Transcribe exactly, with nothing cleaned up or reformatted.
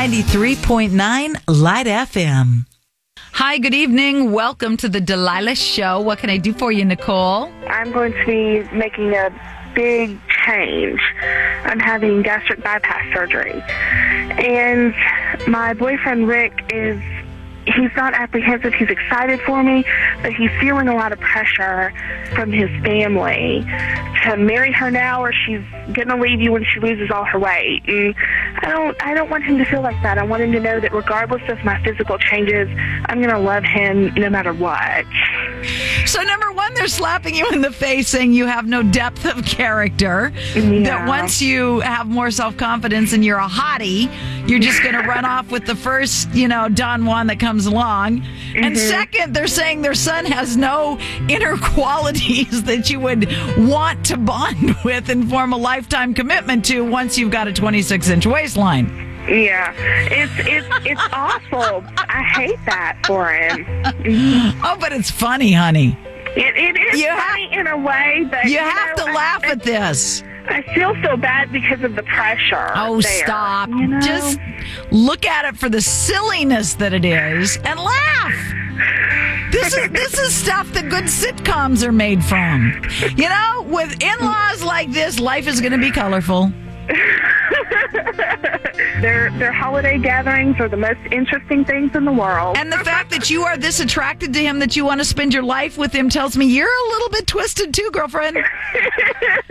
ninety-three point nine Light F M. Hi, good evening. Welcome to the Delilah Show. What can I do for you, Nicole? I'm going to be making a big change. I'm having gastric bypass surgery. And my boyfriend, Rick, is... he's not apprehensive. He's excited for me, but he's feeling a lot of pressure from his family to marry her now, or she's going to leave you when she loses all her weight. And I don't, I don't want him to feel like that. I want him to know that regardless of my physical changes, I'm going to love him no matter what. So number one, they're slapping you in the face saying you have no depth of character. Yeah. That once you have more self-confidence and you're a hottie, you're just going to run off with the first, you know, Don Juan that comes along. Mm-hmm. And second, they're saying their son has no inner qualities that you would want to bond with and form a lifetime commitment to once you've got a twenty-six inch waistline. Yeah, it's it's it's awful. I hate that for him. Oh, but it's funny, honey. It, it is You funny ha- in a way, but You you have know, to I- laugh I, at this. I feel so bad because of the pressure. Oh, there, stop. you know? Just look at it for the silliness that it is and laugh. This is this is stuff that good sitcoms are made from. You know, with in-laws like this, life is going to be colorful. their their holiday gatherings are the most interesting things in the world. And the fact that you are this attracted to him that you want to spend your life with him tells me you're a little bit twisted too, girlfriend.